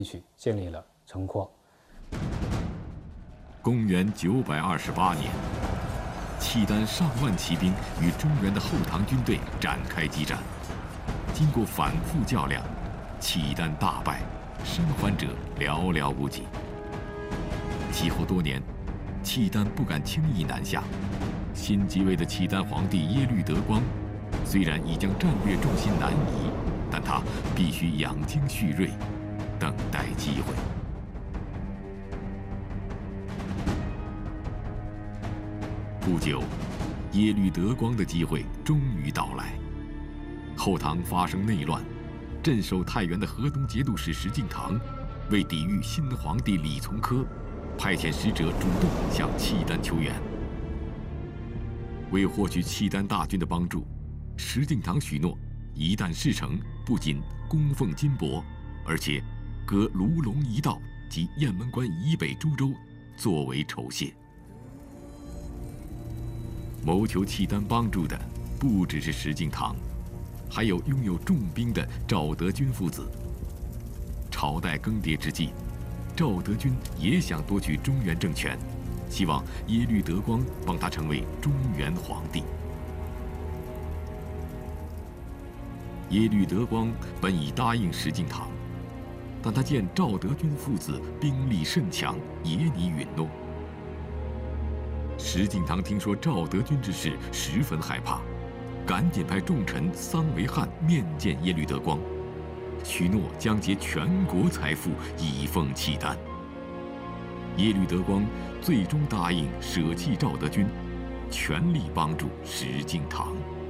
地区建立了城廓。 公元928年，契丹上万骑兵与中原的后唐军队展开激战。经过反复较量，契丹大败，生还者寥寥无几。其后多年，契丹不敢轻易南下。新即位的契丹皇帝耶律德光，虽然已将战略重心南移，但他必须养精蓄锐，等待机会。不久，耶律德光的机会终于到来。后唐发生内乱，镇守太原的河东节度使石敬瑭，为抵御新皇帝李从珂，派遣使者主动向契丹求援。为获取契丹大军的帮助，石敬瑭许诺，一旦事成，不仅供奉金帛，而且割卢龙一道及雁门关以北诸州作为酬谢。谋求契丹帮助的不只是石敬瑭，还有拥有重兵的赵德军父子。朝代更迭之际，赵德军也想夺取中原政权，希望耶律德光帮他成为中原皇帝。耶律德光本已答应石敬瑭，但他见赵德军父子兵力甚强，也拟允诺。石敬瑭听说赵德军之事，十分害怕，赶紧派重臣桑维汉面见耶律德光，许诺将竭全国财富以奉契丹。耶律德光最终答应舍弃赵德军，全力帮助石敬瑭。